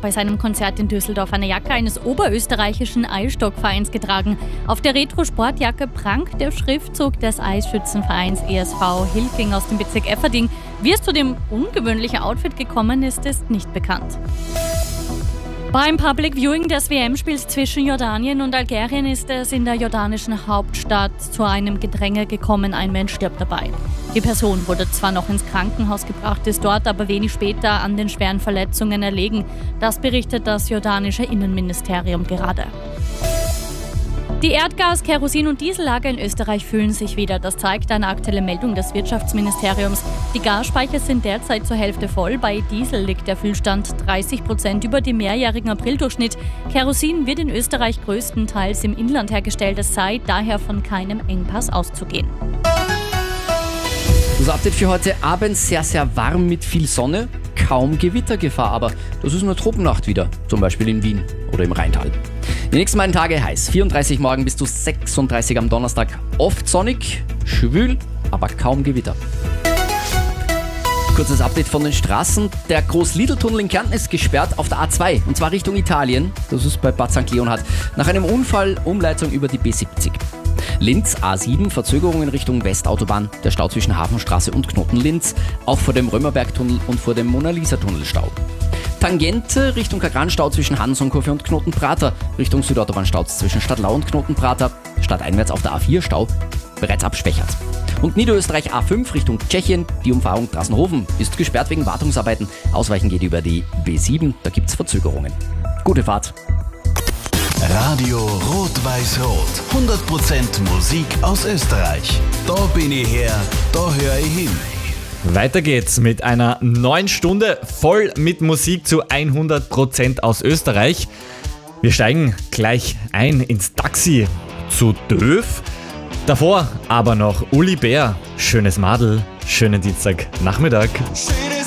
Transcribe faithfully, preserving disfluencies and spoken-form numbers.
bei seinem Konzert in Düsseldorf eine Jacke eines oberösterreichischen Eisstockvereins getragen. Auf der Retro-Sportjacke prangt der Schriftzug des Eisschützenvereins E S V Hilking aus dem Bezirk Efferding. Wie es zu dem ungewöhnlichen Outfit gekommen ist, ist nicht bekannt. Beim Public Viewing des W M-Spiels zwischen Jordanien und Algerien ist es in der jordanischen Hauptstadt zu einem Gedränge gekommen. Ein Mensch stirbt dabei. Die Person wurde zwar noch ins Krankenhaus gebracht, ist dort aber wenig später an den schweren Verletzungen erlegen. Das berichtet das jordanische Innenministerium gerade. Die Erdgas-, Kerosin- und Diesellager in Österreich fühlen sich wieder. Das zeigt eine aktuelle Meldung des Wirtschaftsministeriums. Die Gasspeicher sind derzeit zur Hälfte voll. Bei Diesel liegt der Füllstand dreißig Prozent über dem mehrjährigen Aprildurchschnitt. Kerosin wird in Österreich größtenteils im Inland hergestellt. Es sei daher von keinem Engpass auszugehen. Das Update für heute Abend sehr, sehr warm mit viel Sonne. Kaum Gewittergefahr, aber das ist eine Tropennacht wieder, zum Beispiel in Wien oder im Rheintal. Die nächsten beiden Tage heiß, vierunddreißig morgen bis zu sechsunddreißig am Donnerstag. Oft sonnig, schwül, aber kaum Gewitter. Kurzes Update von den Straßen. Der Groß-Lidl-Tunnel in Kärnten ist gesperrt auf der A zwei und zwar Richtung Italien. Das ist bei Bad Sankt Leonhard. Nach einem Unfall Umleitung über die B siebzig. Linz A sieben, Verzögerungen Richtung Westautobahn, der Stau zwischen Hafenstraße und Knoten-Linz, auch vor dem Römerbergtunnel und vor dem Mona-Lisa-Tunnel Stau. Tangente Richtung Kagran-Stau zwischen Hansonkurve und Knotenprater, Richtung Südautobahn-Stau zwischen Stadtlau und Knotenprater, stadteinwärts auf der A vier Stau, bereits abschwächert. Und Niederösterreich A fünf Richtung Tschechien, die Umfahrung Drassenhofen ist gesperrt wegen Wartungsarbeiten, Ausweichen geht über die B sieben, da gibt's Verzögerungen. Gute Fahrt! Radio Rot-Weiß-Rot. hundert Prozent Musik aus Österreich. Da bin ich her, da höre ich hin. Weiter geht's mit einer neuen Stunde voll mit Musik zu hundert Prozent aus Österreich. Wir steigen gleich ein ins Taxi zu Döf. Davor aber noch Uli Bär. Schönes Madel, schönen Dienstagnachmittag.